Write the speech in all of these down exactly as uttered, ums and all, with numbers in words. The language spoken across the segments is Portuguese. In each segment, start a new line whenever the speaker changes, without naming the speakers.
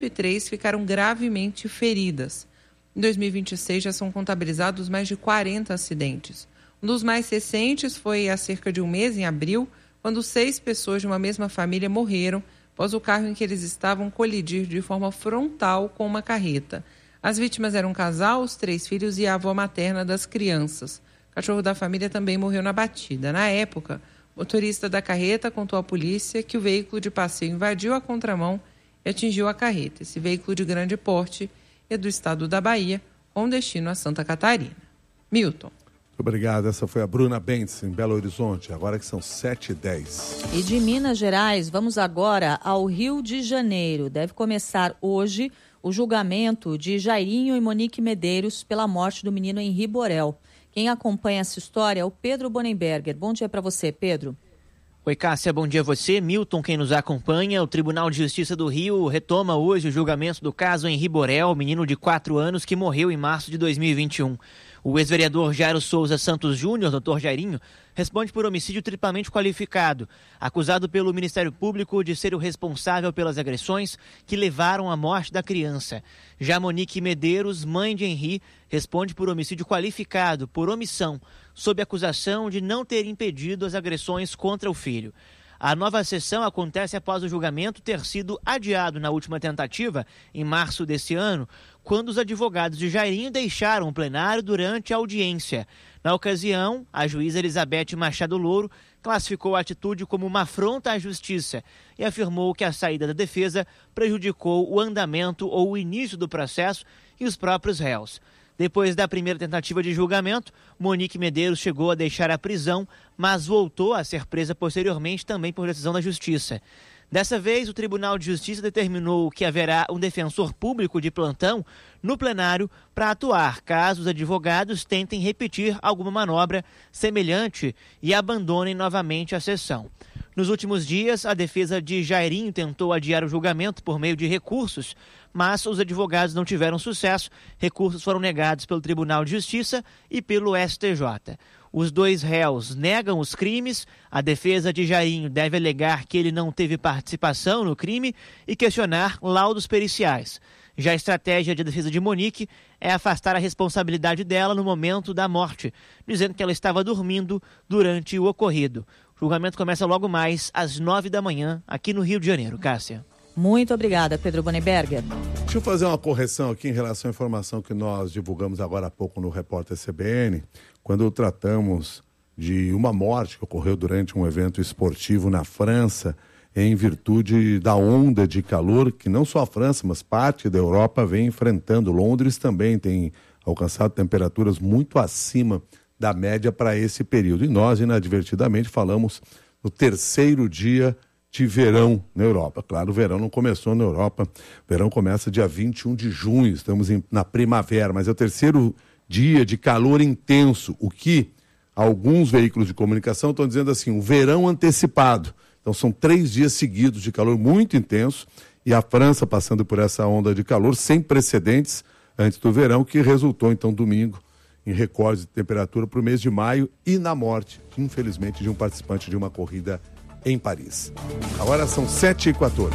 e três ficaram gravemente feridas. Em dois mil e vinte e seis já são contabilizados mais de quarenta acidentes. Um dos mais recentes foi há cerca de um mês, em abril, quando seis pessoas de uma mesma família morreram após o carro em que eles estavam colidir de forma frontal com uma carreta. As vítimas eram um casal, os três filhos e a avó materna das crianças. O cachorro da família também morreu na batida. Na época, o motorista da carreta contou à polícia que o veículo de passeio invadiu a contramão e atingiu a carreta. Esse veículo de grande porte é do estado da Bahia, com destino a Santa Catarina. Milton.
Obrigado, essa foi a Bruna Bentes, em Belo Horizonte, agora que são sete e dez.
E de Minas Gerais, vamos agora ao Rio de Janeiro. Deve começar hoje o julgamento de Jairinho e Monique Medeiros pela morte do menino Henri Borel. Quem acompanha essa história é o Pedro Bonenberger. Bom dia para você, Pedro.
Oi, Cássia, bom dia a você. Milton, quem nos acompanha. O Tribunal de Justiça do Rio retoma hoje o julgamento do caso Henri Borel, menino de quatro anos que morreu em março de dois mil e vinte e um. O ex-vereador Jairo Souza Santos Júnior, doutor Jairinho, responde por homicídio triplamente qualificado, acusado pelo Ministério Público de ser o responsável pelas agressões que levaram à morte da criança. Já Monique Medeiros, mãe de Henri, responde por homicídio qualificado, por omissão, sob acusação de não ter impedido as agressões contra o filho. A nova sessão acontece após o julgamento ter sido adiado na última tentativa, em março desse ano, quando os advogados de Jairinho deixaram o plenário durante a audiência. Na ocasião, a juíza Elizabeth Machado Louro classificou a atitude como uma afronta à justiça e afirmou que a saída da defesa prejudicou o andamento ou o início do processo e os próprios réus. Depois da primeira tentativa de julgamento, Monique Medeiros chegou a deixar a prisão, mas voltou a ser presa posteriormente também por decisão da Justiça. Dessa vez, o Tribunal de Justiça determinou que haverá um defensor público de plantão no plenário para atuar caso os advogados tentem repetir alguma manobra semelhante e abandonem novamente a sessão. Nos últimos dias, a defesa de Jairinho tentou adiar o julgamento por meio de recursos, mas os advogados não tiveram sucesso. Recursos foram negados pelo Tribunal de Justiça e pelo S T J. Os dois réus negam os crimes, a defesa de Jairinho deve alegar que ele não teve participação no crime e questionar laudos periciais. Já a estratégia de defesa de Monique é afastar a responsabilidade dela no momento da morte, dizendo que ela estava dormindo durante o ocorrido. O julgamento começa logo mais às nove da manhã, aqui no Rio de Janeiro. Cássia.
Muito obrigada, Pedro Bonenberger.
Deixa eu fazer uma correção aqui em relação à informação que nós divulgamos agora há pouco no Repórter C B N, quando tratamos de uma morte que ocorreu durante um evento esportivo na França, em virtude da onda de calor que não só a França, mas parte da Europa vem enfrentando. Londres também tem alcançado temperaturas muito acima da média para esse período. E nós, inadvertidamente, falamos no terceiro dia de verão na Europa. Claro, o verão não começou na Europa, o verão começa dia vinte e um de junho, estamos em, na primavera, mas é o terceiro dia de calor intenso, o que alguns veículos de comunicação estão dizendo assim, um verão antecipado. Então são três dias seguidos de calor muito intenso e a França passando por essa onda de calor sem precedentes antes do verão, que resultou então domingo em recordes de temperatura para o mês de maio e na morte, infelizmente, de um participante de uma corrida em Paris. Agora são sete e quatorze.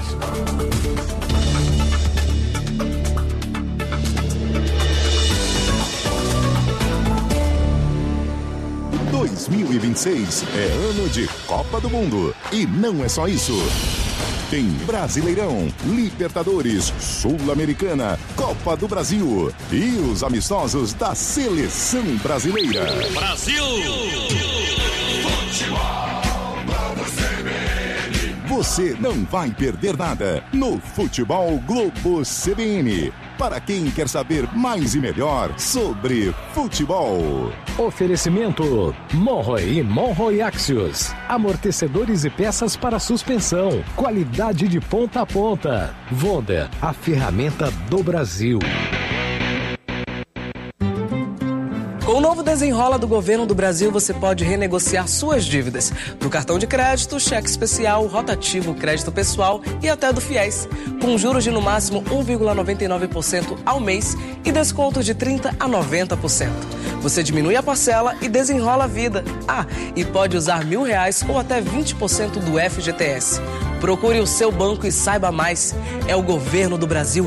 dois mil e vinte e seis é ano de Copa do Mundo. E não é só isso. Tem Brasileirão, Libertadores, Sul-Americana, Copa do Brasil e os amistosos da Seleção Brasileira.
Brasil!
Você não vai perder nada no Futebol Globo C B N. Para quem quer saber mais e melhor sobre futebol.
Oferecimento Monroe e Monroe Axios. Amortecedores e peças para suspensão. Qualidade de ponta a ponta. Vonda, a ferramenta do Brasil.
Com o novo Desenrola do Governo do Brasil, você pode renegociar suas dívidas. Do cartão de crédito, cheque especial, rotativo, crédito pessoal e até do FIES. Com juros de no máximo um vírgula noventa e nove por cento ao mês e descontos de trinta por cento a noventa por cento. Você diminui a parcela e desenrola a vida. Ah, e pode usar mil reais ou até vinte por cento do F G T S. Procure o seu banco e saiba mais. É o governo do Brasil